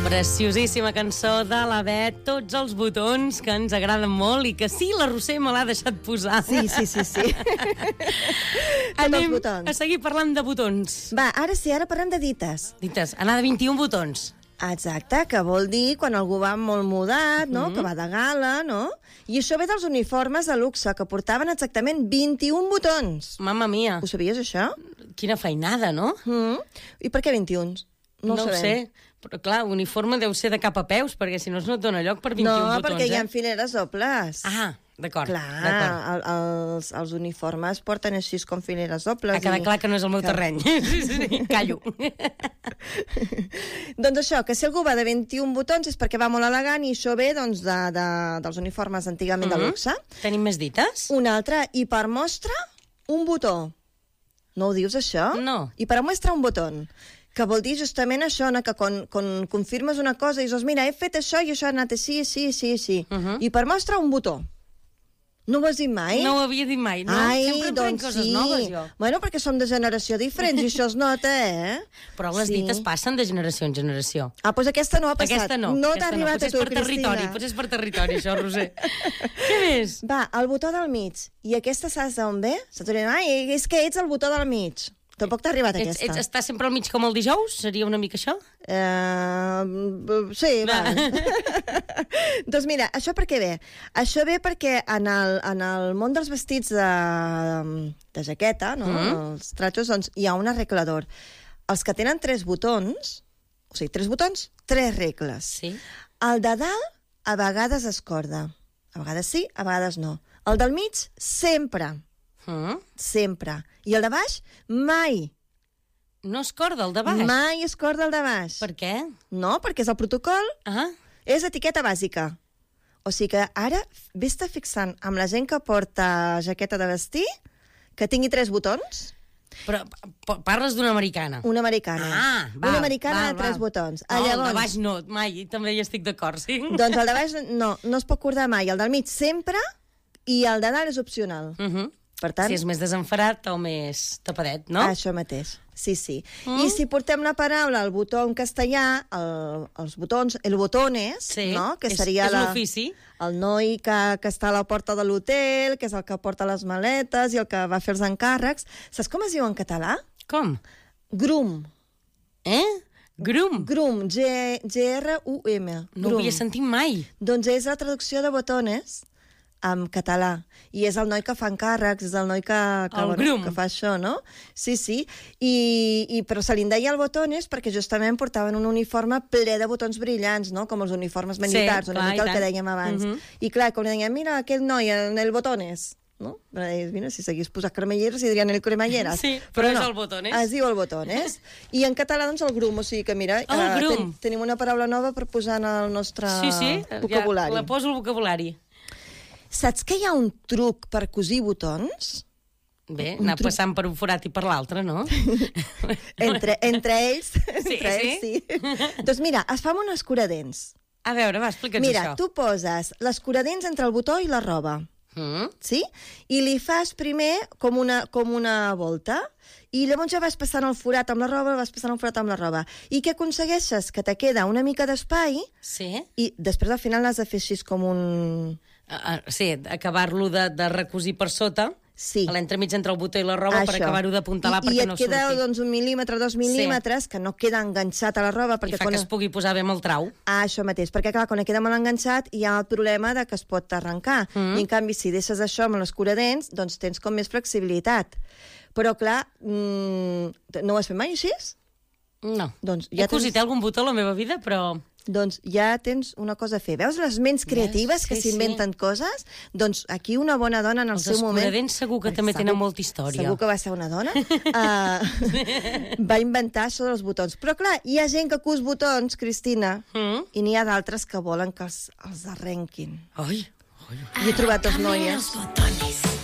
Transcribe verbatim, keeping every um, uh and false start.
Preciosíssima cançó de la Bet, tots els botons que ens agraden molt i que sí, la Roser me l'ha deixat posar. Sí, sí, sí, sí. Anem els botons. a seguir parlant de botons. Va, ara sí, ara parlem de dites. Dites, anar de vint-i-un botons. Exacte, que vol dir quan algú va molt mudat, no? Mm. Que va de gala, no? I això ve dels uniformes de luxe, que portaven exactament vint-i-un botons. Mamma mia. Ho sabies, això? Quina feinada, no? Mm. I per què vint-i-un? No, no ho sé, però clar, uniforme deu ser de cap a peus, perquè si no no et dona lloc per vint-i-un no, botons. No, perquè eh? hi ha fileres dobles. Ah, d'acord. Clar, el, els, els uniformes porten així com fileres dobles. Ha quedat i... clar que no és el meu que... terreny. Sí, sí, callo. Doncs això, que si algú va de vint-i-un botons és perquè va molt elegant i això ve doncs, de, de, dels uniformes antigament mm-hmm. de luxe. Tenim més dites? Una altra, i per mostra, un botó. No ho dius, això? No. I per mostra, un botó. Que vol dir justament això, no? Que quan, quan confirmes una cosa i dius, mira, he fet això i això ha anat així, així, així, així. Uh-huh. I per mostra, un botó. No ho has dit mai? No ho havia dit mai, no? Ai, sempre em doncs coses sí. noves, jo. Bueno, perquè som de generació diferents i això es nota, eh? Però les sí. dites passen de generació en generació. Ah, doncs aquesta no ha passat. Aquesta no. No t'ha arribat no. a tu, per Cristina. Territori, potser és per territori, això, Roser. Què més? Va, el botó del mig. I aquesta saps d'on ve? Saps on ve? Ai, és que ets el botó del mig. Tampoc t'ha arribat ets, aquesta. Ets, està sempre al mig com el dijous? Seria una mica això? Uh, sí, va. Doncs mira, això per què ve? Això ve perquè en el, en el món dels vestits de, de jaqueta, no? Mm. Els tratxos, doncs hi ha una regla d'or. Els que tenen tres botons, o sigui, tres botons, tres regles. Sí. El de dalt a vegades es corda. A vegades sí, a vegades no. El del mig, sempre. Mm. Sempre. I el de baix, mai. No es corda el de baix? Mai es corda el de baix. Per què? No, perquè és el protocol. Ah. És etiqueta bàsica. O sigui que ara vés-te fixant amb la gent que porta jaqueta de vestir, que tingui tres botons. Però parles d'una americana. Una americana. Ah, val, Una americana val, de tres val. botons. Oh, Llavors, el de baix no, mai, també hi estic d'acord, sí. Doncs el de baix no, no es pot cordar mai. El del mig sempre i el de dalt és opcional. Uh -huh. Per tant, si és més desenfadat o més tapadet, no? Això mateix, sí, sí. Mm. I si portem la paraula, el botó en castellà, el, els botons, el botones, sí. no? Que és, seria és la, l'ofici. El noi que, que està a la porta de l'hotel, que és el que porta les maletes i el que va fer els encàrrecs. Saps com es diu en català? Com? Grum. Eh? Grum? Grum, G R U M. No ho havia sentit mai. Doncs és la traducció de botones en català. I és el noi que fa encàrrecs, és el noi que, que, el bueno, que fa això, no? Sí, sí. I, i, però se li en deia el botones perquè justament portaven un uniforme ple de botons brillants, no? Com els uniformes militars, sí, una clar, mica el que dèiem abans. Uh -huh. I clar, quan li deien, mira, aquell noi, el botones, no? Però, mira, si s'hagués posat cremalleres, si dirien el cremalleres. Sí, però, però no, és el botones. Es diu el botones. I en català, doncs, el grum, o sigui que, mira, el uh, grum. ten, tenim una paraula nova per posar en el nostre sí, sí, vocabulari. Ja la poso al vocabulari. Saps que hi ha un truc per cosir botons? Bé, anar truc... passant per un forat i per l'altre, no? entre, entre ells, sí, entre sí? ells, sí. Doncs mira, es fa amb un escuradents. A veure, va, explica'ns mira, això. Mira, tu poses l'escuradents entre el botó i la roba, mm. sí? I li fas primer com una, com una volta, i llavors ja vas passant el forat amb la roba, vas passant el forat amb la roba. I què aconsegueixes? Que te queda una mica d'espai, sí? I després al final l'has de fer així com un... Uh, sí, acabar-lo de, de recosir per sota, sí. a l'entremig entre el botó i la roba, això. Per acabar-ho d'apuntalar perquè no surti. I et queda doncs, un mil·límetre, dos mil·límetres, sí. Que no queda enganxat a la roba. I fa quan... que es pugui posar bé amb el trau. Ah, això mateix, perquè clar, quan queda molt enganxat hi ha el problema de que es pot arrencar. Mm. I en canvi, si deixes això amb l'escuradents, doncs tens com més flexibilitat. Però clar, mmm, no ho has fet mai així? No. Doncs ja He cosit tens... algun botó a la meva vida, però... Doncs ja tens una cosa a fer. Veus les ments creatives yes, sí, que s'inventen sí. coses? Doncs aquí una bona dona en el Els seu moment... Els escuradents segur que també segur, tenen molta història. Segur que va ser una dona. uh, va inventar això dels botons. Però clar, hi ha gent que cus botons, Cristina, mm? I n'hi ha d'altres que volen que els, els arrenquin. Ai, ai. I he trobat dos noies...